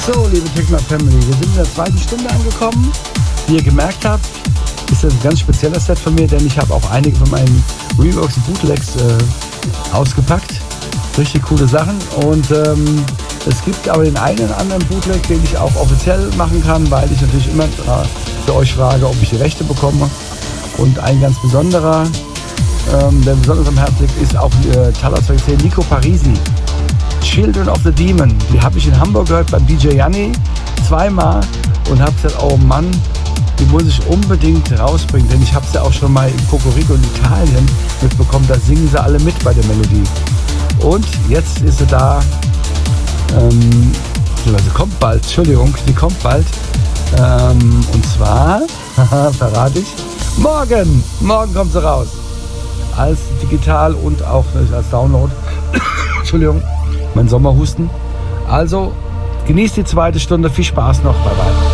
So, liebe Techno Family, wir sind in der zweiten Stunde angekommen. Wie ihr gemerkt habt, ist das ein ganz spezieller Set von mir, denn ich habe auch einige von meinen Reworks und Bootlegs ausgepackt. Richtig coole Sachen. Und es gibt aber den einen oder anderen Bootleg, den ich auch offiziell machen kann, weil ich natürlich immer für euch frage, ob ich die Rechte bekomme. Und ein ganz besonderer, der besonders am Herzen liegt, ist auch Talos 210 Nico Parisi. Children of the Demon. Die habe ich in Hamburg gehört beim DJ Janni zweimal und habe gesagt, oh Mann, die muss ich unbedingt rausbringen, denn ich habe sie auch schon mal in Cocorico in Italien mitbekommen, da singen sie alle mit bei der Melodie. Und jetzt ist sie da, sie kommt bald, Entschuldigung, die kommt bald, und zwar, verrate ich, morgen kommt sie raus, als digital und auch als Download, Entschuldigung, mein Sommerhusten. Also genießt die zweite Stunde, viel Spaß noch, bye bye.